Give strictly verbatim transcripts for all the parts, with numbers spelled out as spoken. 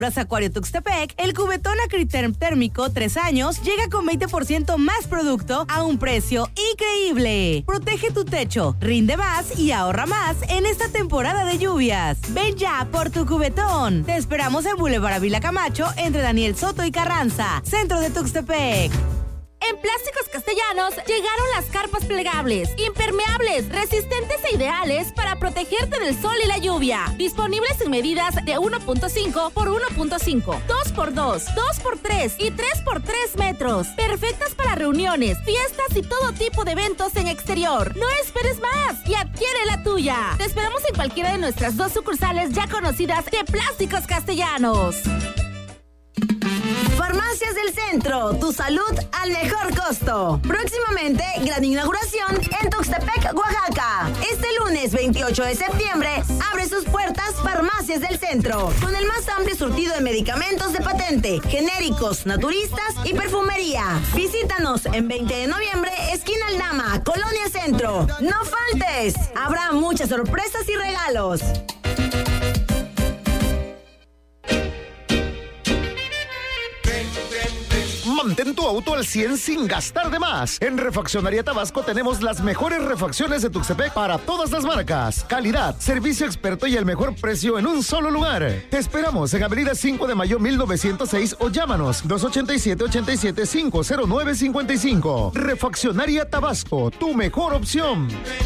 Plaza Acuario Tuxtepec, el cubetón Acriterm térmico tres años llega con veinte por ciento más producto a un precio increíble. Protege tu techo, rinde más y ahorra más en esta temporada de lluvias. Ven ya por tu cubetón. Te esperamos en Boulevard Avila Camacho, entre Daniel Soto y Carranza, centro de Tuxtepec. En Plásticos Castellanos llegaron las carpas plegables, impermeables, resistentes e ideales para protegerte del sol y la lluvia. Disponibles en medidas de uno punto cinco por uno punto cinco, dos por dos, dos por tres y tres por tres metros. Perfectas para reuniones, fiestas y todo tipo de eventos en exterior. No esperes más y adquiere la tuya. Te esperamos en cualquiera de nuestras dos sucursales ya conocidas de Plásticos Castellanos. Farmacias del Centro, tu salud al mejor costo. Próximamente, gran inauguración en Tuxtepec, Oaxaca. Este lunes veintiocho de septiembre, abre sus puertas Farmacias del Centro, con el más amplio surtido de medicamentos de patente, genéricos, naturistas y perfumería. Visítanos en veinte de noviembre, esquina Aldama, Colonia Centro. No faltes, habrá muchas sorpresas y regalos. Mantén tu auto al cien sin gastar de más. En Refaccionaría Tabasco tenemos las mejores refacciones de Tuxtepec para todas las marcas. Calidad, servicio experto y el mejor precio en un solo lugar. Te esperamos en Avenida cinco de mayo mil novecientos seis o llámanos dos ochenta y siete, ochenta y siete, cinco cero nueve cincuenta y cinco. Refaccionaría Tabasco, tu mejor opción.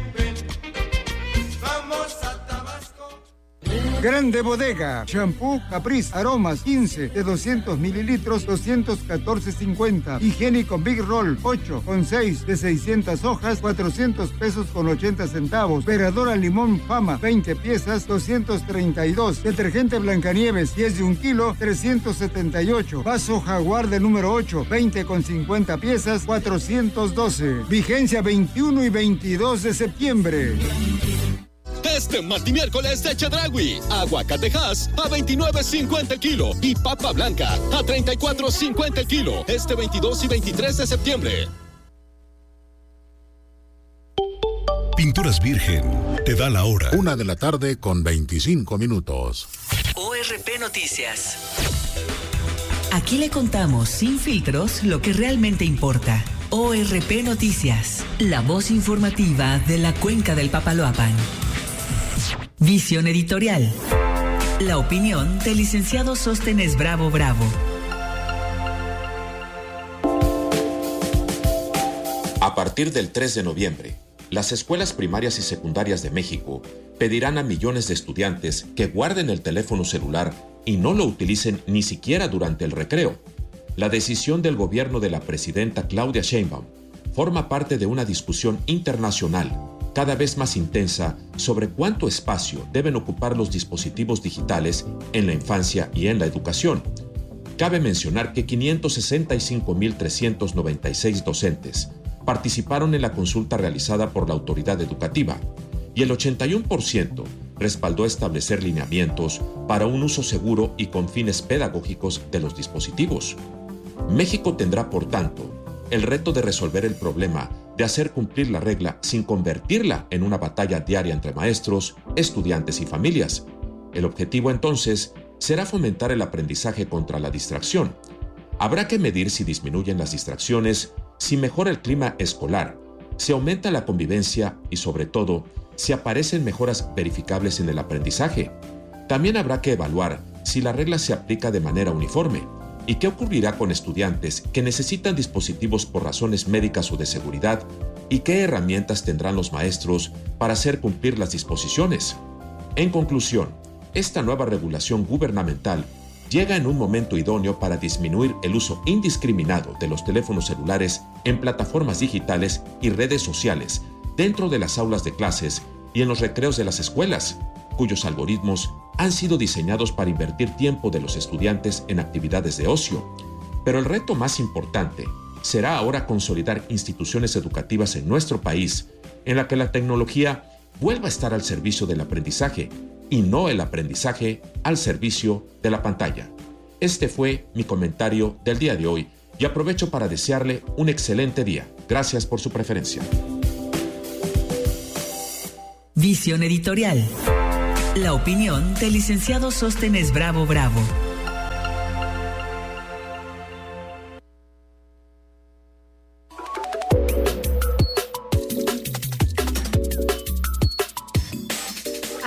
Grande Bodega, shampoo Caprice Aromas quince de doscientos mililitros, doscientos catorce cincuenta. Higiénico Big Roll ocho con seis de seiscientas hojas, cuatrocientos pesos con ochenta centavos. Veradora Limón Fama veinte piezas, doscientos treinta y dos. Detergente Blancanieves diez de un kilo, trescientos setenta y ocho. Vaso Jaguar de número ocho, veinte con cincuenta piezas, cuatrocientos doce. Vigencia veintiuno y veintidós de septiembre. Este martes miércoles de Chedraui, aguacatejas a veintinueve cincuenta el kilo y papa blanca a treinta y cuatro cincuenta el kilo. Este veintidós y veintitrés de septiembre. Pinturas Virgen te da la hora. Una de la tarde con veinticinco minutos. O R P Noticias. Aquí le contamos sin filtros lo que realmente importa. O R P Noticias, la voz informativa de la cuenca del Papaloapan. Visión editorial. La opinión del licenciado Sóstenes Bravo Bravo. A partir del tres de noviembre, las escuelas primarias y secundarias de México pedirán a millones de estudiantes que guarden el teléfono celular y no lo utilicen ni siquiera durante el recreo. La decisión del gobierno de la presidenta Claudia Sheinbaum forma parte de una discusión internacional cada vez más intensa sobre cuánto espacio deben ocupar los dispositivos digitales en la infancia y en la educación. Cabe mencionar que quinientos sesenta y cinco mil trescientos noventa y seis docentes participaron en la consulta realizada por la autoridad educativa y el ochenta y uno por ciento respaldó establecer lineamientos para un uso seguro y con fines pedagógicos de los dispositivos. México tendrá, por tanto, el reto de resolver el problema de hacer cumplir la regla sin convertirla en una batalla diaria entre maestros, estudiantes y familias. El objetivo, entonces, será fomentar el aprendizaje contra la distracción. Habrá que medir si disminuyen las distracciones, si mejora el clima escolar, si aumenta la convivencia y, sobre todo, si aparecen mejoras verificables en el aprendizaje. También habrá que evaluar si la regla se aplica de manera uniforme. ¿Y qué ocurrirá con estudiantes que necesitan dispositivos por razones médicas o de seguridad? ¿Y qué herramientas tendrán los maestros para hacer cumplir las disposiciones? En conclusión, esta nueva regulación gubernamental llega en un momento idóneo para disminuir el uso indiscriminado de los teléfonos celulares en plataformas digitales y redes sociales dentro de las aulas de clases y en los recreos de las escuelas, cuyos algoritmos han sido diseñados para invertir tiempo de los estudiantes en actividades de ocio. Pero el reto más importante será ahora consolidar instituciones educativas en nuestro país en la que la tecnología vuelva a estar al servicio del aprendizaje y no el aprendizaje al servicio de la pantalla. Este fue mi comentario del día de hoy y aprovecho para desearle un excelente día. Gracias por su preferencia. Visión editorial. La opinión del licenciado Sóstenes Bravo Bravo.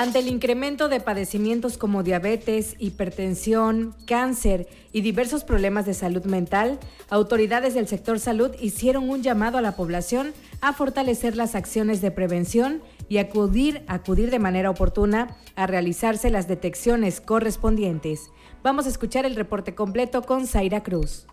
Ante el incremento de padecimientos como diabetes, hipertensión, cáncer y diversos problemas de salud mental, autoridades del sector salud hicieron un llamado a la población a fortalecer las acciones de prevención y acudir, acudir de manera oportuna a realizarse las detecciones correspondientes. Vamos a escuchar el reporte completo con Zaira Cruz.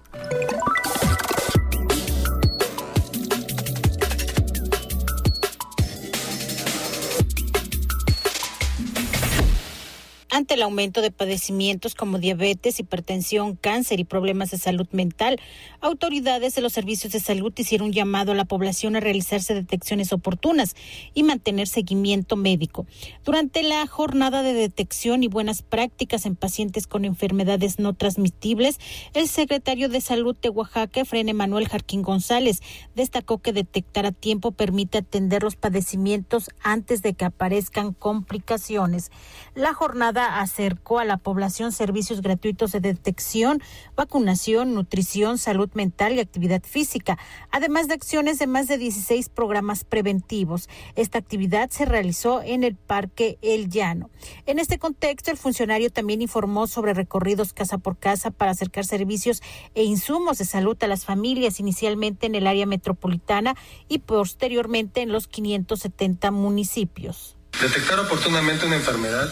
Ante el aumento de padecimientos como diabetes, hipertensión, cáncer y problemas de salud mental, autoridades de los servicios de salud hicieron un llamado a la población a realizarse detecciones oportunas y mantener seguimiento médico. Durante la jornada de detección y buenas prácticas en pacientes con enfermedades no transmisibles, el secretario de Salud de Oaxaca, Efraín Emanuel Jarquín González, destacó que detectar a tiempo permite atender los padecimientos antes de que aparezcan complicaciones. La jornada acercó a la población servicios gratuitos de detección, vacunación, nutrición, salud mental y actividad física, además de acciones de más de dieciséis programas preventivos. Esta actividad se realizó en el Parque El Llano. En este contexto, el funcionario también informó sobre recorridos casa por casa para acercar servicios e insumos de salud a las familias, inicialmente en el área metropolitana y posteriormente en los quinientos setenta municipios. Detectar oportunamente una enfermedad,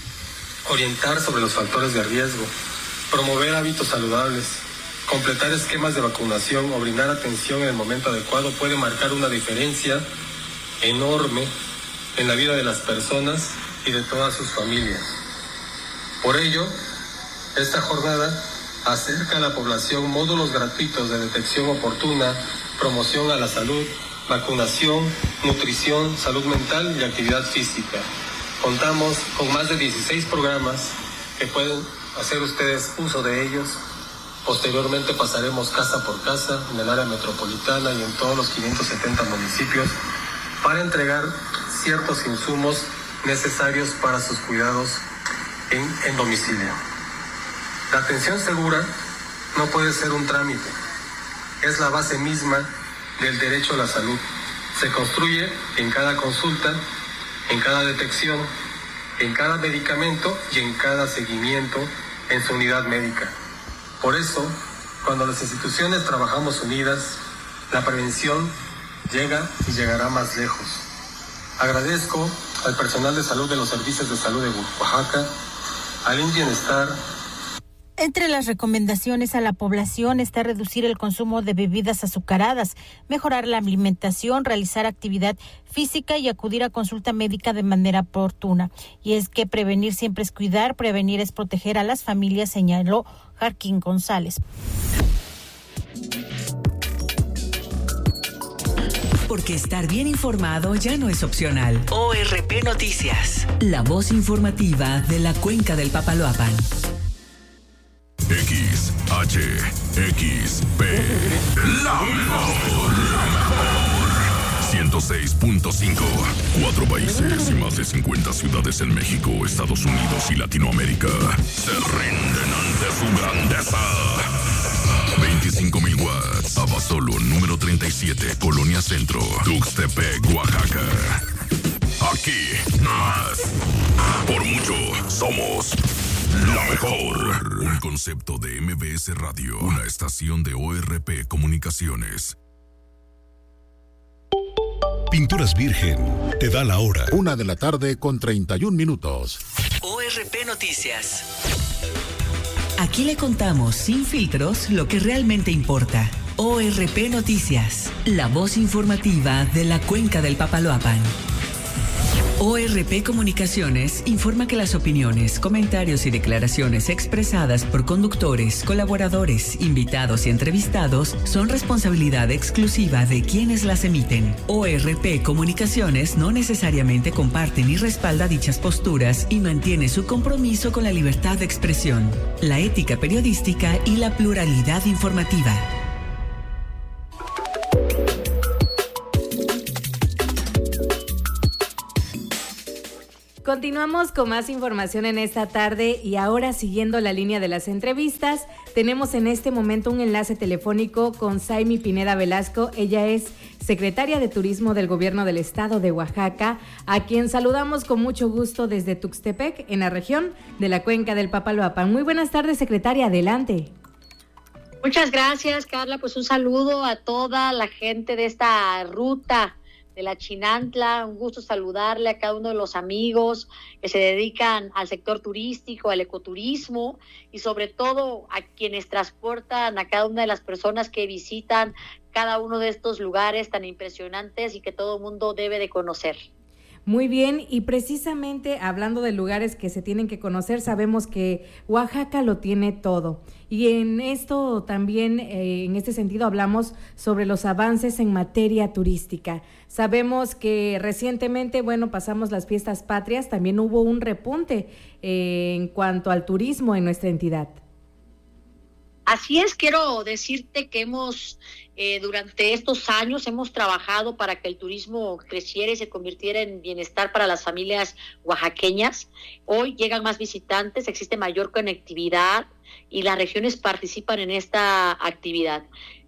orientar sobre los factores de riesgo, promover hábitos saludables, completar esquemas de vacunación o brindar atención en el momento adecuado puede marcar una diferencia enorme en la vida de las personas y de todas sus familias. Por ello, esta jornada acerca a la población módulos gratuitos de detección oportuna, promoción a la salud, vacunación, nutrición, salud mental y actividad física. Contamos con más de dieciséis programas que pueden hacer ustedes uso de ellos. Posteriormente pasaremos casa por casa en el área metropolitana y en todos los quinientos setenta municipios para entregar ciertos insumos necesarios para sus cuidados en, en domicilio. La atención segura no puede ser un trámite, es la base misma del derecho a la salud. Se construye en cada consulta, en cada detección, en cada medicamento y en cada seguimiento en su unidad médica. Por eso, cuando las instituciones trabajamos unidas, la prevención llega y llegará más lejos. Agradezco al personal de salud de los servicios de salud de Oaxaca, al Bienestar. Entre las recomendaciones a la población está reducir el consumo de bebidas azucaradas, mejorar la alimentación, realizar actividad física y acudir a consulta médica de manera oportuna. Y es que prevenir siempre es cuidar, prevenir es proteger a las familias, señaló Jarquín González. Porque estar bien informado ya no es opcional. O R P Noticias, la voz informativa de la Cuenca del Papaloapan. X, H, X, P, la mejor, la mejor. ciento seis punto cinco. Cuatro países y más de cincuenta ciudades en México, Estados Unidos y Latinoamérica se rinden ante su grandeza. veinticinco mil watts. Abasolo, número treinta y siete, Colonia Centro, Tuxtepec, Oaxaca. Aquí, más. Por mucho, somos la mejor. Un concepto de M B S Radio, una estación de O R P Comunicaciones. Pinturas Virgen te da la hora. Una de la tarde con treinta y un minutos. O R P Noticias. Aquí le contamos sin filtros lo que realmente importa. O R P Noticias, la voz informativa de la Cuenca del Papaloapan. O R P Comunicaciones informa que las opiniones, comentarios y declaraciones expresadas por conductores, colaboradores, invitados y entrevistados son responsabilidad exclusiva de quienes las emiten. O R P Comunicaciones no necesariamente comparte ni respalda dichas posturas y mantiene su compromiso con la libertad de expresión, la ética periodística y la pluralidad informativa. Continuamos con más información en esta tarde y ahora siguiendo la línea de las entrevistas, tenemos en este momento un enlace telefónico con Saimi Pineda Velasco. Ella es secretaria de Turismo del Gobierno del Estado de Oaxaca, a quien saludamos con mucho gusto desde Tuxtepec, en la región de la Cuenca del Papaloapan. Muy buenas tardes, secretaria, adelante. Muchas gracias, Carla. Pues un saludo a toda la gente de esta ruta de la Chinantla, un gusto saludarle a cada uno de los amigos que se dedican al sector turístico, al ecoturismo y sobre todo a quienes transportan a cada una de las personas que visitan cada uno de estos lugares tan impresionantes y que todo el mundo debe de conocer. Muy bien, y precisamente hablando de lugares que se tienen que conocer, sabemos que Oaxaca lo tiene todo. Y en esto también, eh, en este sentido, hablamos sobre los avances en materia turística. Sabemos que recientemente, bueno, pasamos las fiestas patrias, también hubo un repunte eh, en cuanto al turismo en nuestra entidad. Así es, quiero decirte que hemos, eh, durante estos años, hemos trabajado para que el turismo creciera y se convirtiera en bienestar para las familias oaxaqueñas. Hoy llegan más visitantes, existe mayor conectividad y las regiones participan en esta actividad.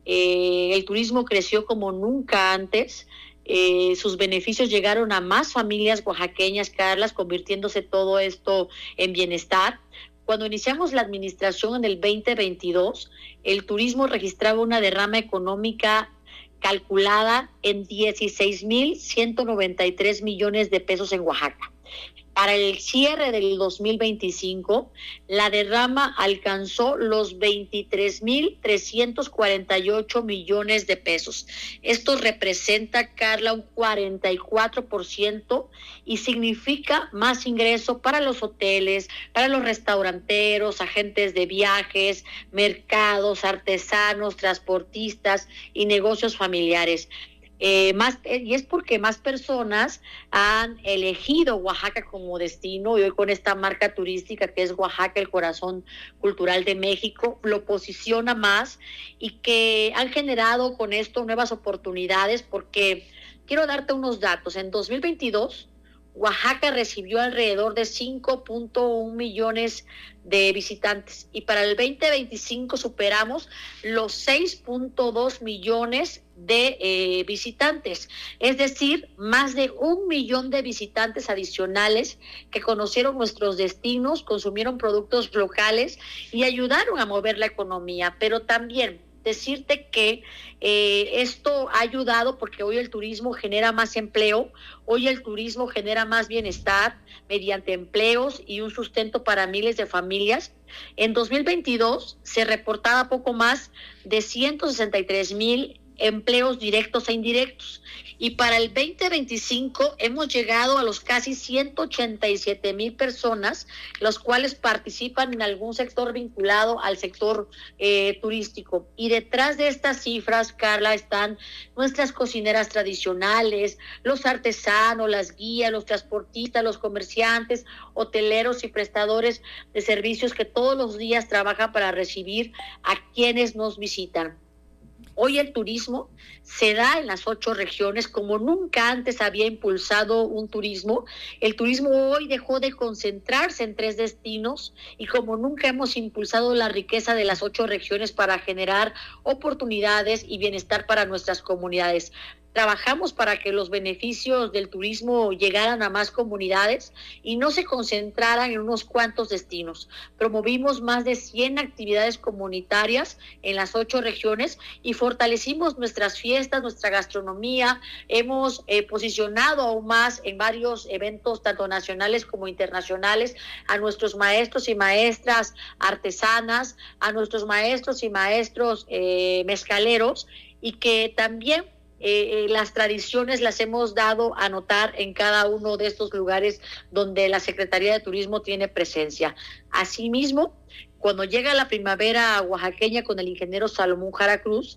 Eh, el turismo creció como nunca antes. Eh, sus beneficios llegaron a más familias oaxaqueñas, Carlas, convirtiéndose todo esto en bienestar. Cuando iniciamos la administración en el veinte veintidós, el turismo registraba una derrama económica calculada en dieciséis mil ciento noventa y tres millones de pesos en Oaxaca. Para el cierre del dos mil veinticinco, la derrama alcanzó los veintitrés mil trescientos cuarenta y ocho millones de pesos. Esto representa, Carla, un cuarenta y cuatro por ciento y significa más ingreso para los hoteles, para los restauranteros, agentes de viajes, mercados, artesanos, transportistas y negocios familiares. Eh, más, eh, y es porque más personas han elegido Oaxaca como destino y hoy con esta marca turística que es Oaxaca, el corazón cultural de México, lo posiciona más y que han generado con esto nuevas oportunidades porque quiero darte unos datos. En dos mil veintidós, Oaxaca recibió alrededor de cinco punto uno millones de visitantes y para el veinte veinticinco superamos los seis punto dos millones de eh, visitantes, es decir, más de un millón de visitantes adicionales que conocieron nuestros destinos, consumieron productos locales y ayudaron a mover la economía, pero también decirte que eh, esto ha ayudado porque hoy el turismo genera más empleo, hoy el turismo genera más bienestar mediante empleos y un sustento para miles de familias. En dos mil veintidós se reportaba poco más de ciento sesenta y tres mil empleos directos e indirectos. Y para el veinte veinticinco hemos llegado a los casi ciento ochenta y siete mil personas, los cuales participan en algún sector vinculado al sector eh, turístico. Y detrás de estas cifras, Carla, están nuestras cocineras tradicionales, los artesanos, las guías, los transportistas, los comerciantes, hoteleros y prestadores de servicios que todos los días trabajan para recibir a quienes nos visitan. Hoy el turismo se da en las ocho regiones como nunca antes había impulsado un turismo. El turismo hoy dejó de concentrarse en tres destinos y como nunca hemos impulsado la riqueza de las ocho regiones para generar oportunidades y bienestar para nuestras comunidades. Trabajamos para que los beneficios del turismo llegaran a más comunidades y no se concentraran en unos cuantos destinos. Promovimos más de cien actividades comunitarias en las ocho regiones y fortalecimos nuestras fiestas, nuestra gastronomía. Hemos eh, posicionado aún más en varios eventos, tanto nacionales como internacionales, a nuestros maestros y maestras artesanas, a nuestros maestros y maestros eh, mezcaleros, y que también Eh, eh, las tradiciones las hemos dado a notar en cada uno de estos lugares donde la Secretaría de Turismo tiene presencia. Asimismo, cuando llega la primavera oaxaqueña con el ingeniero Salomón Jara Cruz,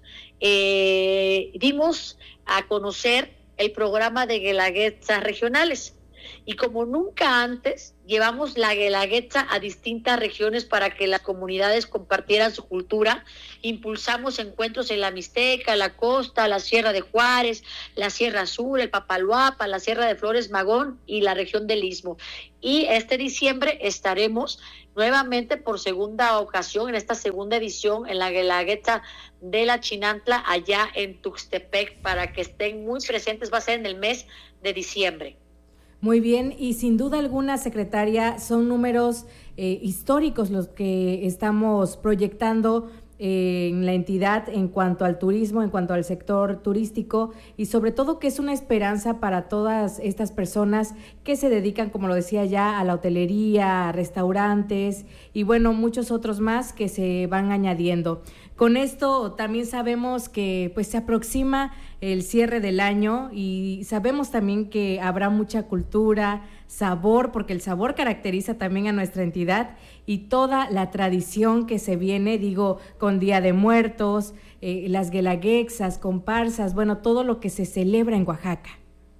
eh, dimos a conocer el programa de guelaguetzas regionales. Y como nunca antes, llevamos la Guelaguetza a distintas regiones para que las comunidades compartieran su cultura. Impulsamos encuentros en la Mixteca, la Costa, la Sierra de Juárez, la Sierra Sur, el Papaloapa, la Sierra de Flores Magón y la región del Istmo. Y este diciembre estaremos nuevamente por segunda ocasión, en esta segunda edición, en la Guelaguetza de la Chinantla, allá en Tuxtepec, para que estén muy presentes. Va a ser en el mes de diciembre. Muy bien, y sin duda alguna, secretaria, son números eh, históricos los que estamos proyectando eh, en la entidad en cuanto al turismo, en cuanto al sector turístico, y sobre todo que es una esperanza para todas estas personas que se dedican, como lo decía ya, a la hotelería, a restaurantes y bueno, muchos otros más que se van añadiendo. Con esto también sabemos que pues se aproxima el cierre del año y sabemos también que habrá mucha cultura, sabor, porque el sabor caracteriza también a nuestra entidad y toda la tradición que se viene, digo, con Día de Muertos, eh, las guelaguetzas, comparsas, bueno, todo lo que se celebra en Oaxaca.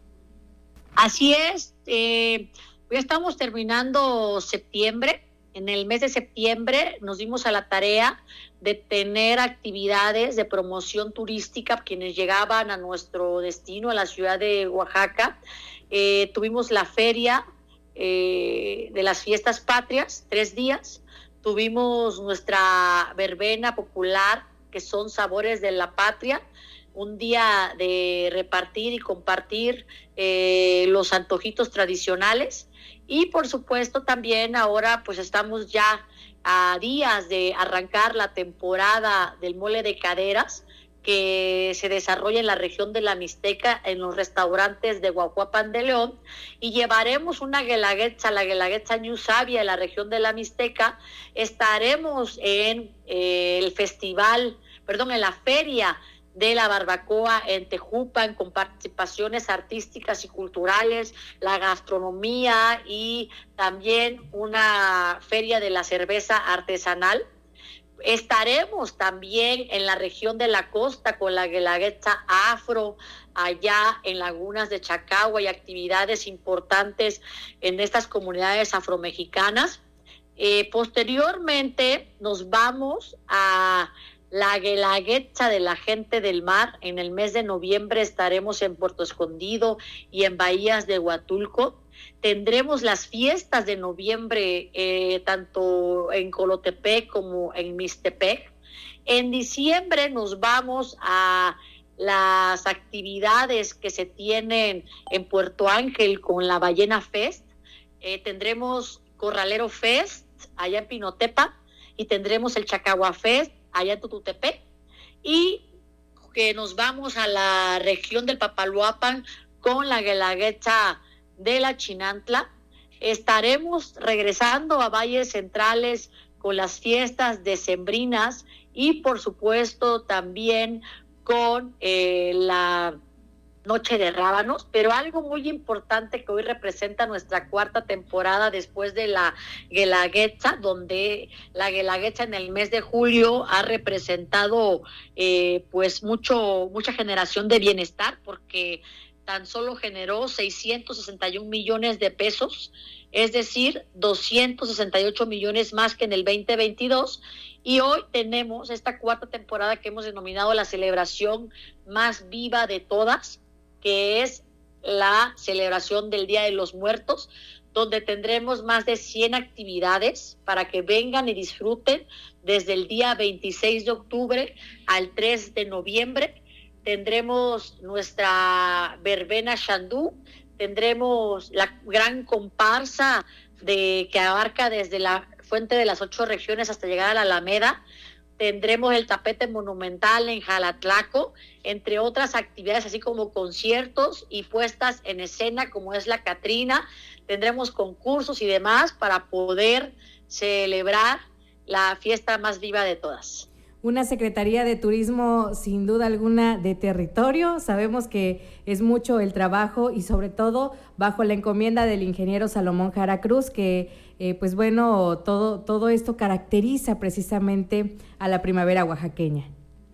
Así es, eh, ya estamos terminando septiembre. En el mes de septiembre nos dimos a la tarea de tener actividades de promoción turística quienes llegaban a nuestro destino, a la ciudad de Oaxaca. Eh, tuvimos la feria eh, de las fiestas patrias, tres días. Tuvimos nuestra verbena popular, que son sabores de la patria, un día de repartir y compartir eh, los antojitos tradicionales. Y por supuesto también ahora pues estamos ya a días de arrancar la temporada del mole de caderas que se desarrolla en la región de la Mixteca, en los restaurantes de Guajuapan de León, y llevaremos una guelaguetza, la guelaguetza Ñu Sabia en la región de la Mixteca. Estaremos en eh, el festival, perdón, en la feria de la barbacoa en Tejupan, con participaciones artísticas y culturales, la gastronomía y también una feria de la cerveza artesanal. Estaremos también en la región de la costa con la guelaguetza afro, allá en Lagunas de Chacagua, y actividades importantes en estas comunidades afromexicanas. Eh, posteriormente nos vamos a la guelaguetza de la gente del mar. En el mes de noviembre estaremos en Puerto Escondido y en Bahías de Huatulco. Tendremos las fiestas de noviembre eh, tanto en Colotepec como en Mixtepec. En diciembre nos vamos a las actividades que se tienen en Puerto Ángel con la Ballena Fest. Eh, tendremos Corralero Fest allá en Pinotepa y tendremos el Chacagua Fest allá en Tututepec, y que nos vamos a la región del Papaloapan con la guelaguetza de la Chinantla. Estaremos regresando a Valles Centrales con las fiestas decembrinas y por supuesto también con eh, la Noche de Rábanos, pero algo muy importante que hoy representa nuestra cuarta temporada después de la guelaguetza, donde la guelaguetza en el mes de julio ha representado eh, pues mucho mucha generación de bienestar, porque tan solo generó seiscientos sesenta y un millones de pesos, es decir, doscientos sesenta y ocho millones más que en el veinte veintidós. Y hoy tenemos esta cuarta temporada que hemos denominado la celebración más viva de todas, que es la celebración del Día de los Muertos, donde tendremos más de cien actividades para que vengan y disfruten desde el día veintiséis de octubre al tres de noviembre. Tendremos nuestra verbena Xandú, tendremos la gran comparsa de que abarca desde la Fuente de las Ocho Regiones hasta llegar a la Alameda. Tendremos el tapete monumental en Jalatlaco, entre otras actividades, así como conciertos y puestas en escena como es la Catrina. Tendremos concursos y demás para poder celebrar la fiesta más viva de todas. Una Secretaría de Turismo sin duda alguna de territorio. Sabemos que es mucho el trabajo y sobre todo bajo la encomienda del ingeniero Salomón Jara Cruz, que eh, pues bueno, todo, todo esto caracteriza precisamente a la primavera oaxaqueña.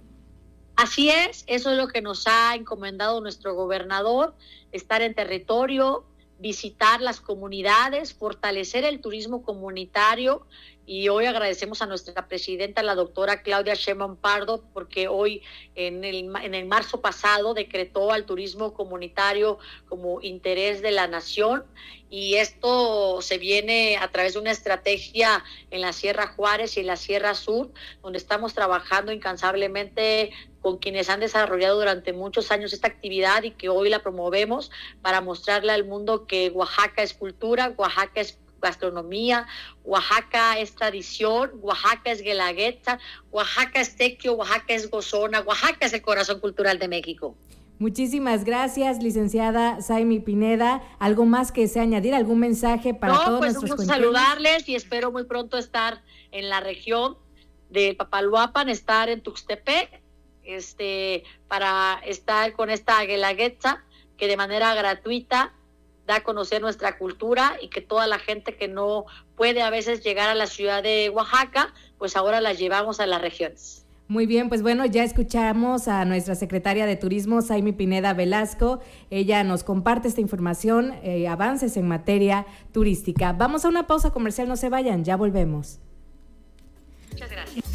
Así es, eso es lo que nos ha encomendado nuestro gobernador, estar en territorio, visitar las comunidades, fortalecer el turismo comunitario. Y hoy agradecemos a nuestra presidenta, la doctora Claudia Sheinbaum Pardo, porque hoy, en el, en el marzo pasado, decretó al turismo comunitario como interés de la nación. Y esto se viene a través de una estrategia en la Sierra Juárez y en la Sierra Sur, donde estamos trabajando incansablemente con quienes han desarrollado durante muchos años esta actividad y que hoy la promovemos para mostrarle al mundo que Oaxaca es cultura, Oaxaca es gastronomía, Oaxaca es tradición, Oaxaca es guelaguetza, Oaxaca es tequio, Oaxaca es gozona, Oaxaca es el corazón cultural de México. Muchísimas gracias, licenciada Saimi Pineda. ¿Algo más que desea añadir? ¿Algún mensaje para no, todos pues nuestros cuenteños? Saludarles y espero muy pronto estar en la región de Papaloapan, estar en Tuxtepec, este, para estar con esta guelaguetza que de manera gratuita da a conocer nuestra cultura y que toda la gente que no puede a veces llegar a la ciudad de Oaxaca, pues ahora la llevamos a las regiones. Muy bien, pues bueno, ya escuchamos a nuestra secretaria de Turismo, Saimi Pineda Velasco. Ella nos comparte esta información, eh, avances en materia turística. Vamos a una pausa comercial, no se vayan, ya volvemos. Muchas gracias.